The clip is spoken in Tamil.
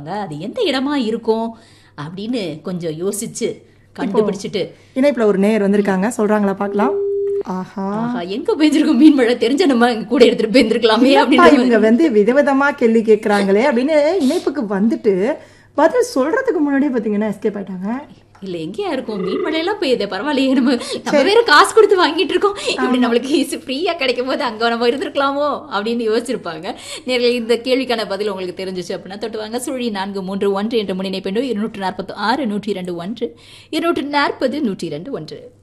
வச்சிருப்பாங்க. அது எந்த இடமா இருக்கும் அப்படின்னு கொஞ்சம் யோசிச்சு கண்டுபிடிச்சிட்டு இணைப்புல ஒரு நேயர் வந்திருக்காங்க, சொல்றாங்களா பார்க்கலாம். ஆஹா, எங்க போயிருக்கோம் மீன் மழை தெரிஞ்ச நம்ம கூட எடுத்துட்டு போயிருந்துருக்கலாமே இவங்க அப்படின்னு விதவிதமா கேள்வி கேட்கறாங்களே அப்படின்னு இணைப்புக்கு வந்துட்டு பதில் சொல்றதுக்கு முன்னாடியே பாத்தீங்கன்னா எஸ்கேப் ஆயிட்டாங்க. இல்ல எங்கேயா இருக்கும் மீன் மழையெல்லாம் பெய்யுது, பரவாயில்லையே, நம்ம வேற காசு கொடுத்து வாங்கிட்டு இருக்கோம், இப்படி நம்மளுக்கு ஃப்ரீயா கிடைக்கும் போது அங்க நம்ம இருந்திருக்கலாமோ அப்படின்னு யோசிச்சிருப்பாங்க. நேரில் இந்த கேள்விக்கான பதில் உங்களுக்கு தெரிஞ்சிச்சு அப்படின்னா தொட்டுவாங்க 0431 என்ற முன்னிணைப்பெண்டோ 246 102 1 240 102 1.